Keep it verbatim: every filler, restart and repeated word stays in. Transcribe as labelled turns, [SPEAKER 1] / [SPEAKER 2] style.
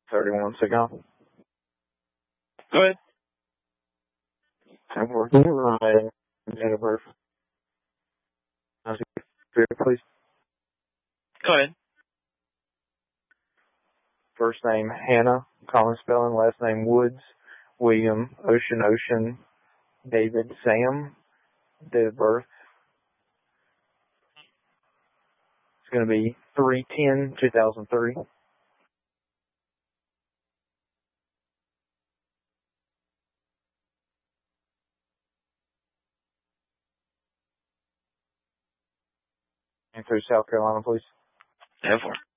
[SPEAKER 1] thirty-one Second.
[SPEAKER 2] Go ahead.
[SPEAKER 1] ten four. Date of birth. Please.
[SPEAKER 2] Go ahead.
[SPEAKER 1] First name Hannah, common spelling. Last name Woods, William, Ocean, Ocean, David, Sam. Date of birth. It's going to be three ten two thousand three. And through South Carolina, please.
[SPEAKER 2] ten four.